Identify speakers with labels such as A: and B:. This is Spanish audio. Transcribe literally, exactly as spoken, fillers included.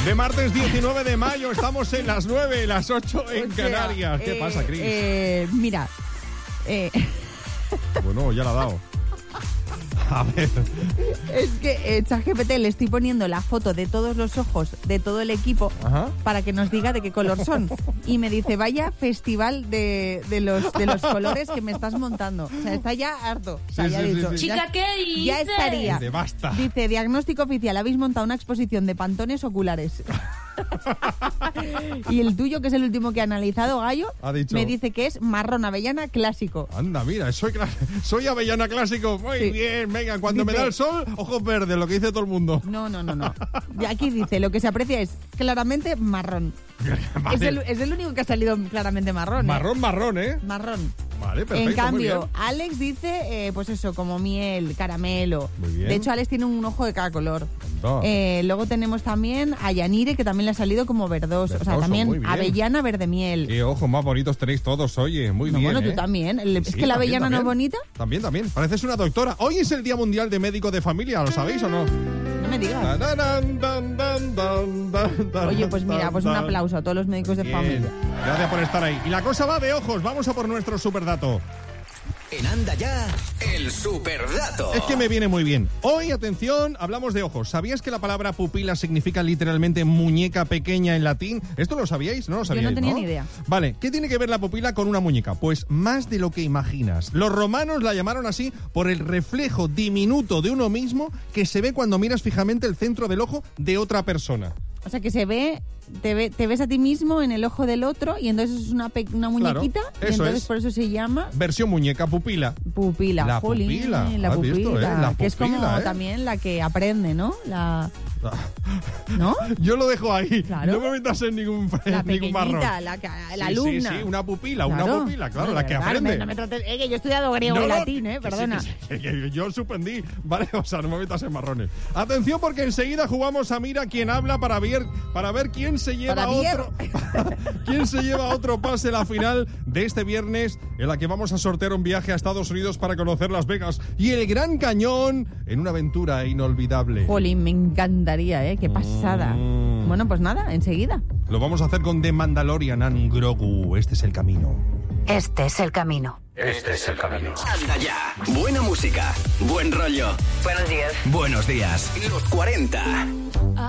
A: De martes diecinueve de mayo, estamos en las nueve, las ocho en o sea, Canarias. ¿Qué eh, pasa, Cris?
B: Eh, mira. Eh.
A: Bueno, ya la ha dado. A ver.
B: Es que eh, ChatGPT le estoy poniendo la foto de todos los ojos de todo el equipo. Ajá. Para que nos diga de qué color son. Y me dice, vaya festival de, de, los, de los colores que me estás montando. O sea, está ya harto. O sea,
A: sí,
B: ya
A: sí,
B: ha dicho,
A: sí, sí.
B: Ya,
C: Chica, ¿qué dices?
B: Ya estaría.
A: Dice, basta.
B: Dice, diagnóstico oficial, habéis montado una exposición de pantones oculares. Y el tuyo, que es el último que ha analizado, Gallo,
A: ha dicho,
B: me dice que es marrón avellana clásico.
A: Anda, mira, soy, soy avellana clásico. Muy sí. bien, venga, cuando dice, me da el sol, ojos verdes, lo que dice todo el mundo.
B: No, no, no, no. Y aquí dice, lo que se aprecia es claramente marrón. Vale. Es, el, es el único que ha salido claramente marrón.
A: Marrón,
B: ¿eh?
A: marrón, ¿eh?
B: Marrón.
A: Vale, perfecto.
B: En cambio, Alex dice, eh, pues eso, como miel, caramelo.
A: Muy bien.
B: De hecho, Alex tiene un ojo de cada color. Eh, luego tenemos también a Yanire, que también le ha salido como verdoso. verdoso o sea, también avellana, verde miel.
A: Qué ojos más bonitos tenéis todos, oye. Muy
B: no,
A: bien.
B: Bueno,
A: ¿eh?
B: tú también. ¿Es
A: sí,
B: que la avellana
A: también,
B: no es bonita?
A: También, también. Pareces una doctora. Hoy es el Día Mundial de Médico de Familia, ¿lo sabéis o no?
B: No me digas. Oye, pues mira, pues un aplauso a todos los médicos de
A: bien.
B: familia.
A: Gracias por estar ahí. Y la cosa va de ojos. Vamos a por nuestro superdato.
D: En Anda Ya, el superdato.
A: Es que me viene muy bien. Hoy, atención, hablamos de ojos. ¿Sabías que la palabra pupila significa literalmente muñeca pequeña en latín? ¿Esto lo sabíais? No lo sabíais,
B: Yo no tenía
A: ¿no?
B: ni idea.
A: Vale, ¿qué tiene que ver la pupila con una muñeca? Pues más de lo que imaginas. Los romanos la llamaron así por el reflejo diminuto de uno mismo que se ve cuando miras fijamente el centro del ojo de otra persona.
B: O sea, que se ve, te, ve, te ves a ti mismo en el ojo del otro y entonces es una, pe- una muñequita.
A: Claro,
B: y entonces
A: es.
B: por eso se llama...
A: Versión muñeca, pupila.
B: Pupila.
A: La
B: Jolín,
A: pupila.
B: La
A: ¿Has
B: pupila.
A: visto, eh? La
B: que es como
A: pupila, ¿eh?
B: también la que aprende, ¿no? La... ¿No?
A: Yo lo dejo ahí.
B: Claro.
A: No me metas en ningún,
B: la
A: en ningún marrón.
B: La, la
A: sí,
B: alumna.
A: Sí, sí, una pupila,
B: claro.
A: una pupila, claro,
B: no,
A: la que
B: verdad,
A: aprende.
B: No me trates, eh, que yo he estudiado griego
A: no,
B: y
A: no,
B: latín, eh, perdona.
A: Sí, que, que, que yo suspendí, ¿vale? O sea, no me metas en marrones. Atención, porque enseguida jugamos a Mira quién habla para ver, para ver quién se lleva
B: para
A: otro quién se lleva otro pase la final de este viernes, en la que vamos a sortear un viaje a Estados Unidos para conocer Las Vegas y el Gran Cañón en una aventura inolvidable.
B: Jolín, me encantaría, ¿eh? Qué pasada. Mm. Bueno, pues nada, enseguida.
A: Lo vamos a hacer con The Mandalorian and Grogu. Este es el camino.
E: Este es el camino.
D: Este es el camino. Anda ya. Buena música. Buen rollo.
E: Buenos días.
D: Buenos días. Los cuarenta.